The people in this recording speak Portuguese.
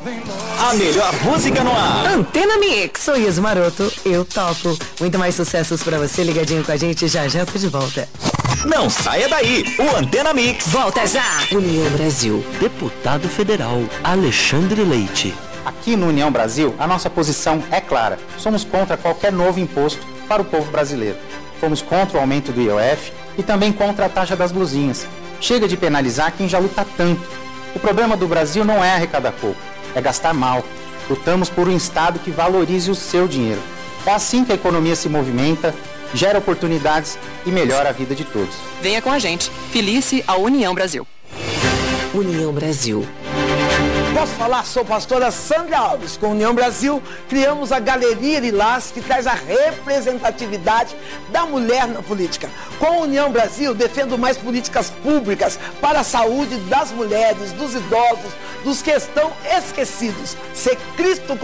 A melhor música no ar. Antena Mix. Sou Ias Maroto, eu topo. Muito mais sucessos pra você, ligadinho com a gente, já já tô de volta. Não saia daí, o Antena Mix Volta já. União Brasil. Deputado Federal Alexandre Leite. Aqui no União Brasil, a nossa posição é clara. Somos contra qualquer novo imposto para o povo brasileiro. Fomos contra o aumento do IOF e também contra a taxa das blusinhas. Chega de penalizar quem já luta tanto. O problema do Brasil não é arrecadar pouco, é gastar mal. Lutamos por um Estado que valorize o seu dinheiro. É assim que a economia se movimenta, gera oportunidades e melhora a vida de todos. Venha com a gente. Filie-se à União Brasil. União Brasil. Posso falar? Sou pastora Sandra Alves. Com a União Brasil, criamos a Galeria Lilás, que traz a representatividade da mulher na política. Com a União Brasil, defendo mais políticas públicas para a saúde das mulheres, dos idosos, dos que estão esquecidos. Ser Cristo